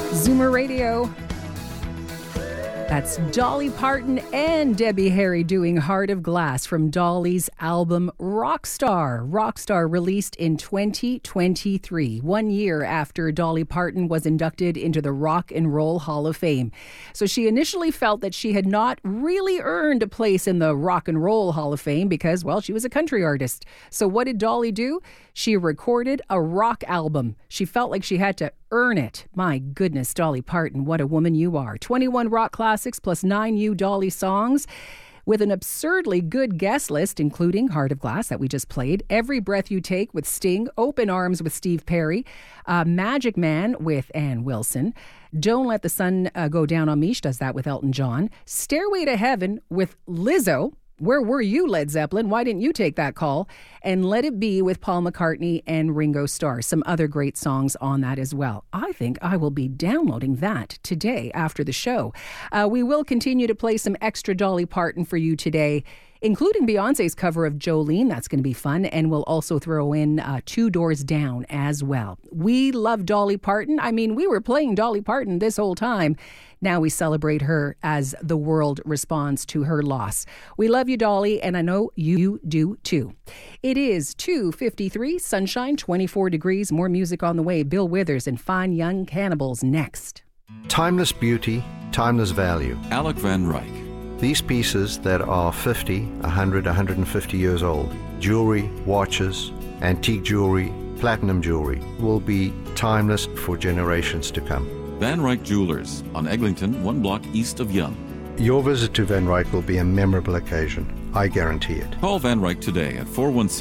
Zoomer Radio. That's Dolly Parton and Debbie Harry doing Heart of Glass from Dolly's album Rockstar. Rockstar released in 2023, 1 year after Dolly Parton was inducted into the Rock and Roll Hall of Fame. So she initially felt that she had not really earned a place in the Rock and Roll Hall of Fame because, well, she was a country artist. So what did Dolly do? She recorded a rock album. She felt like she had to earn it. My goodness, Dolly Parton, what a woman you are. 21 rock classics plus 9 new Dolly songs with an absurdly good guest list, including Heart of Glass that we just played, Every Breath You Take with Sting, Open Arms with Steve Perry, Magic Man with Ann Wilson, Don't Let the Sun Go Down on Me, she does that with Elton John, Stairway to Heaven with Lizzo. Where were you, Led Zeppelin? Why didn't you take that call? And Let It Be with Paul McCartney and Ringo Starr. Some other great songs on that as well. I think I will be downloading that today after the show. We will continue to play some extra Dolly Parton for you today, including Beyonce's cover of Jolene. That's going to be fun. And we'll also throw in Two Doors Down as well. We love Dolly Parton. I mean, we were playing Dolly Parton this whole time. Now we celebrate her as the world responds to her loss. We love you, Dolly, and I know you do too. It is 2:53, sunshine, 24 degrees, more music on the way. Bill Withers and Fine Young Cannibals next. Timeless beauty, timeless value. Alec Van Ryk. These pieces that are 50, 100, 150 years old, jewelry, watches, antique jewelry, platinum jewelry, will be timeless for generations to come. Van Ryk Jewelers on Eglinton, 1 block east of Yonge. Your visit to Van Ryk will be a memorable occasion. I guarantee it. Call Van Ryk today at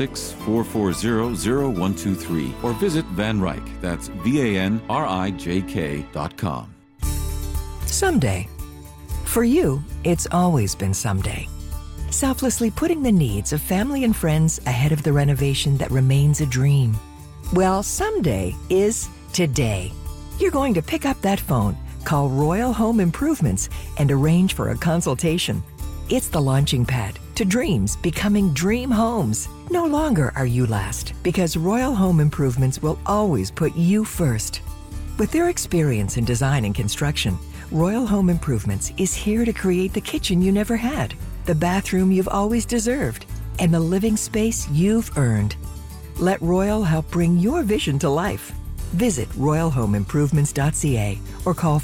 416-440-0123 or visit Van Ryk. That's VANRIJK.com. Someday. For you, it's always been someday. Selflessly putting the needs of family and friends ahead of the renovation that remains a dream. Well, someday is today. You're going to pick up that phone, call Royal Home Improvements, and arrange for a consultation. It's the launching pad to dreams becoming dream homes. No longer are you last, because Royal Home Improvements will always put you first. With their experience in design and construction, Royal Home Improvements is here to create the kitchen you never had, the bathroom you've always deserved, and the living space you've earned. Let Royal help bring your vision to life. Visit royalhomeimprovements.ca or call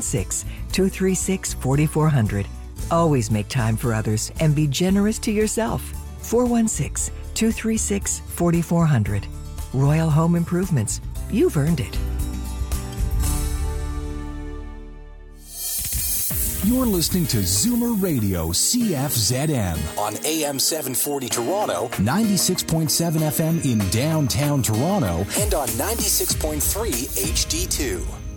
416-236-4400. Always make time for others and be generous to yourself. 416-236-4400. Royal Home Improvements. You've earned it. You're listening to Zoomer Radio CFZM on AM 740 Toronto, 96.7 FM in downtown Toronto, and on 96.3 HD2.